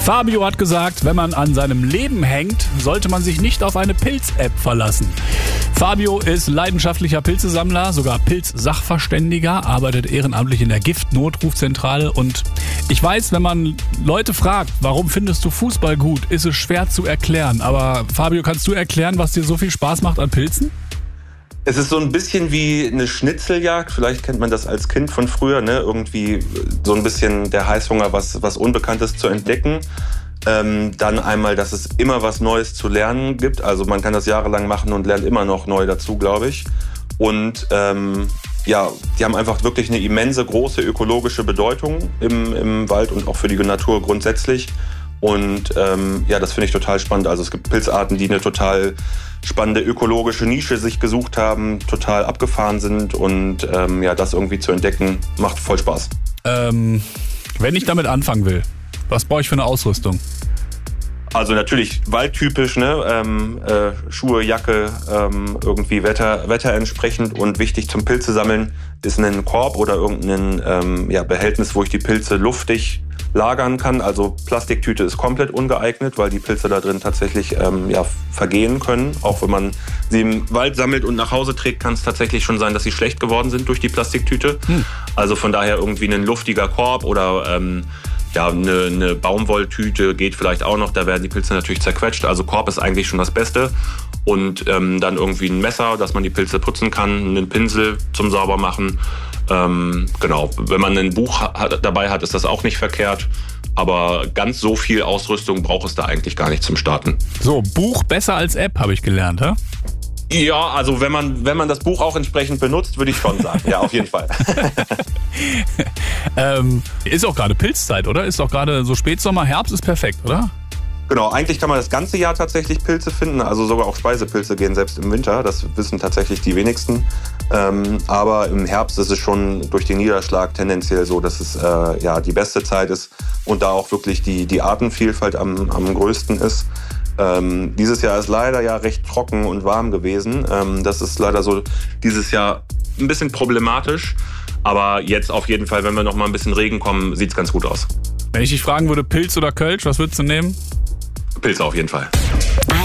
Fabio hat gesagt, wenn man an seinem Leben hängt, sollte man sich nicht auf eine Pilz-App verlassen. Fabio ist leidenschaftlicher Pilzesammler, sogar Pilz-Sachverständiger, arbeitet ehrenamtlich in der Gift-Notrufzentrale und ich weiß, wenn man Leute fragt, warum findest du Fußball gut, ist es schwer zu erklären. Aber Fabio, kannst du erklären, was dir so viel Spaß macht an Pilzen? Es ist so ein bisschen wie eine Schnitzeljagd. Vielleicht kennt man das als Kind von früher, ne? Irgendwie so ein bisschen der Heißhunger, was Unbekanntes zu entdecken. Dann einmal, dass es immer was Neues zu lernen gibt. Also man kann das jahrelang machen und lernt immer noch neu dazu, glaube ich. Und die haben einfach wirklich eine immense, große ökologische Bedeutung im Wald und auch für die Natur grundsätzlich. Und das finde ich total spannend. Also es gibt Pilzarten, die eine total spannende ökologische Nische sich gesucht haben, total abgefahren sind und das irgendwie zu entdecken, macht voll Spaß. Wenn ich damit anfangen will, was brauche ich für eine Ausrüstung? Also natürlich waldtypisch, ne? Schuhe, Jacke, irgendwie Wetter entsprechend und wichtig zum Pilze sammeln ist ein Korb oder irgendein Behältnis, wo ich die Pilze luftig lagern kann. Also Plastiktüte ist komplett ungeeignet, weil die Pilze da drin tatsächlich vergehen können. Auch wenn man sie im Wald sammelt und nach Hause trägt, kann es tatsächlich schon sein, dass sie schlecht geworden sind durch die Plastiktüte. Also von daher irgendwie ein luftiger Korb oder eine Baumwolltüte geht vielleicht auch noch. Da werden die Pilze natürlich zerquetscht. Also Korb ist eigentlich schon das Beste. Und dann irgendwie ein Messer, dass man die Pilze putzen kann, einen Pinsel zum Saubermachen. Genau, wenn man ein Buch dabei hat, ist das auch nicht verkehrt. Aber ganz so viel Ausrüstung braucht es da eigentlich gar nicht zum Starten. So, Buch besser als App, habe ich gelernt, hä? Ja, also wenn man das Buch auch entsprechend benutzt, würde ich schon sagen. Ja, auf jeden Fall. Ist auch gerade Pilzzeit, oder? Ist auch gerade so Spätsommer, Herbst ist perfekt, oder? Genau, eigentlich kann man das ganze Jahr tatsächlich Pilze finden. Also sogar auch Speisepilze gehen selbst im Winter. Das wissen tatsächlich die wenigsten. Aber im Herbst ist es schon durch den Niederschlag tendenziell so, dass es die beste Zeit ist und da auch wirklich die Artenvielfalt am größten ist. Dieses Jahr ist leider ja recht trocken und warm gewesen. Das ist leider so dieses Jahr ein bisschen problematisch. Aber jetzt auf jeden Fall, wenn wir noch mal ein bisschen Regen kommen, sieht es ganz gut aus. Wenn ich dich fragen würde, Pilz oder Kölsch, was würdest du nehmen? Pilze auf jeden Fall.